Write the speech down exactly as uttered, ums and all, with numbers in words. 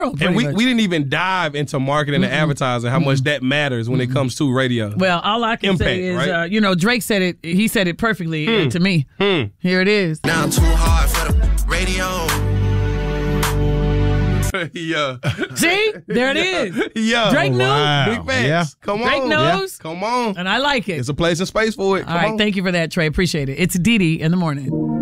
world. And we, much. we didn't even dive into marketing mm-hmm. and advertising, how mm-hmm. much that matters when mm-hmm. it comes to radio. Well, all I can Impact, say is, right? uh, you know, Drake said it. He said it perfectly hmm. uh, to me. Hmm. Here it is. Now I'm too hard for the radio. yeah. See? There it is. Yeah. Drake knew. Wow. Big facts. Yeah. Come on. Drake knows. Yeah. Come on. And I like it. It's a place and space for it. Come All right. on. Thank you for that, Trey. Appreciate it. It's Dee Dee in the morning.